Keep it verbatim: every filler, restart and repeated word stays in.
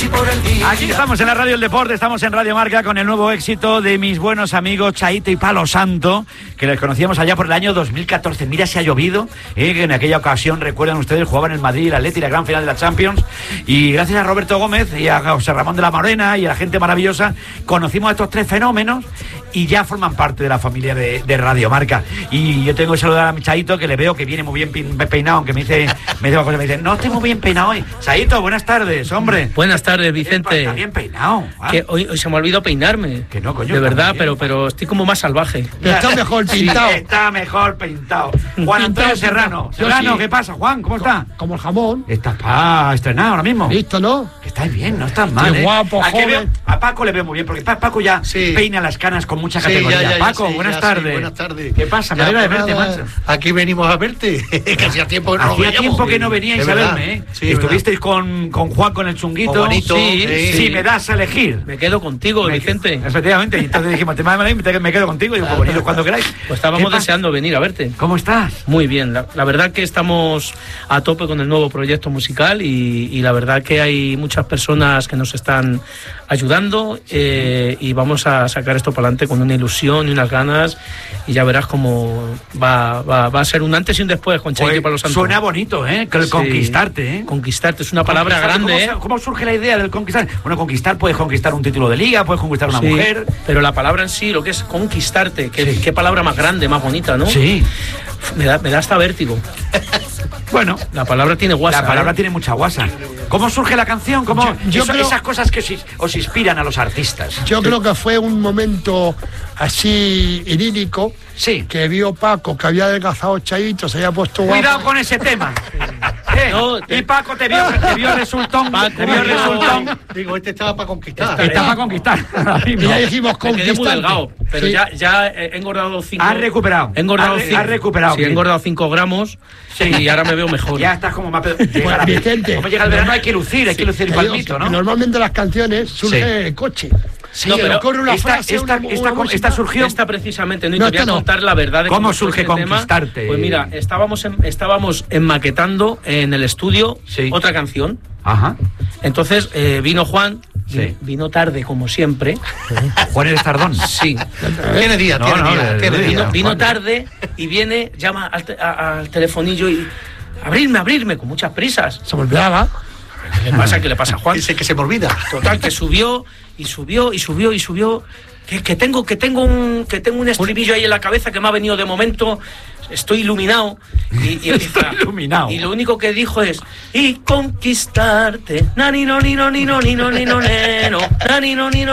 Aquí estamos en la Radio El Deporte, estamos en Radio Marca con el nuevo éxito de mis buenos amigos Chaito y Palo Santo, que les conocíamos allá por el año dos mil catorce. Mira si ha llovido, eh, que en aquella ocasión, recuerdan ustedes, jugaban en el Madrid, el Atleti, la gran final de la Champions, y gracias a Roberto Gómez y a José Ramón de la Morena y a la gente maravillosa, conocimos a estos tres fenómenos y ya forman parte de la familia de, de Radio Marca. Y yo tengo que saludar a mi Chaito, que le veo que viene muy bien peinado, aunque me dice, me dice, me dice, no estoy muy bien peinado hoy. Chaito, buenas tardes, hombre. Buenas tardes, Vicente. Está bien peinado. ¿Ah? Que hoy, hoy se me ha olvidado peinarme. Que no, coño. De verdad, bien, pero, pero estoy como más salvaje. Mira, está mejor pintado. Sí, está mejor pintado. Juan Antonio Serrano. Serrano, sí. ¿Qué pasa, Juan? ¿Cómo está? Como el jamón. Estás para estrenar ahora mismo. Listo, ¿no? Que estáis bien, no estás mal. Qué ¿eh? guapo, a, joven. veo, a Paco le veo muy bien, porque Paco ya sí. peina las canas con mucha categoría. Sí, ya, ya, Paco, sí, buenas, tardes. Sí, buenas tardes. ¿Qué pasa? Me alegra de verte, macho. Aquí venimos a verte. Que hacía tiempo que no Hacía tiempo que no veníais a verme, ¿eh? Sí, Estuvisteis con, con Juan con el chunguito. Con bonito, sí, sí, sí, me das a elegir. Me quedo contigo, me Vicente. Quedo, efectivamente. Y entonces dijimos, me quedo contigo. Y digo, pues veniros cuando queráis. Pues estábamos deseando venir a verte. ¿Cómo estás? Muy bien. La, la verdad que estamos a tope con el nuevo proyecto musical y, y la verdad que hay muchas personas que nos están ayudando eh, y vamos a sacar esto para adelante con una ilusión y unas ganas y ya verás cómo va, va, va a ser un antes y un después con Chaito y Palo Santo. Suena bonito, ¿eh? Que el sí. Conquistarte, ¿eh? Conquistarte es una palabra grande, ¿cómo, ¿eh? ¿Cómo surge la idea del conquistar? Bueno, conquistar, puedes conquistar un título de liga, puedes conquistar una sí, mujer. Pero la palabra en sí, lo que es conquistarte, que, sí. qué palabra más grande, más bonita, ¿no? Sí. Me da, me da hasta vértigo. Bueno, la palabra tiene guasa. La palabra ¿eh? tiene mucha guasa. ¿Cómo surge la canción? ¿Cómo, yo, yo eso, creo, esas cosas que os, os inspiran a los artistas. Yo sí. creo que fue un momento así idílico. Sí. Que vio Paco que había adelgazado Chaito, se había puesto guapo. Cuidado con ese tema. ¿Eh? No, te... Y Paco te vio, te vio resultón. Paco, te vio no, resultón. Digo, este estaba para conquistar. Está, está para conquistar. Y ya dijimos conquistar. muy delgado, pero sí. ya, ya he engordado cinco. Has recuperado. He engordado has, cinco. Has recuperado. Sí, he engordado cinco gramos. Sí. Y ahora me veo mejor. Ya estás como más. Bueno, Vicente. Como llega el verano hay que lucir, hay que lucir el palmito, ¿no? Normalmente las canciones surgen en el coche. Sí, no, pero corre una esta, frase, esta, una, esta, una esta surgió esta precisamente, ¿no? Y no, te voy a no. contar la verdad de cómo surge Conquistarte. Tema. Pues mira, estábamos en, estábamos enmaquetando en el estudio sí. otra canción. Ajá. Entonces eh, vino Juan. Sí. Vino tarde, como siempre. Juan el Tardón. Sí. Tiene día, no, tiene no, día. No, tiene vino, día. Vino tarde y viene, llama al, te, a, al telefonillo y abrirme, abrirme, con muchas prisas. Se me olvidaba. ¿Qué le pasa? ¿Qué le pasa a Juan? Dice que se me olvida. Total, que subió y subió y subió y subió. Que, que tengo, que tengo un, que tengo un estribillo ahí en la cabeza que me ha venido de momento. Estoy iluminado. Y, y Estoy iluminado. Y lo único que dijo es y conquistarte. Nani no ni no ni no ni no ni no neno. Nani no ni no